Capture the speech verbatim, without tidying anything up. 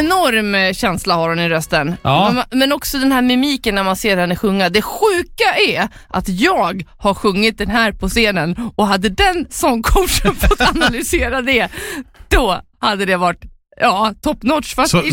enorm känsla har hon i rösten. Ja. Men, men också den här mimiken när man ser henne sjunga. Det sjuka är att jag har sjungit den här på scenen, och hade den sångcoachen fått analysera det, då hade det varit ja, top notch. Fast så,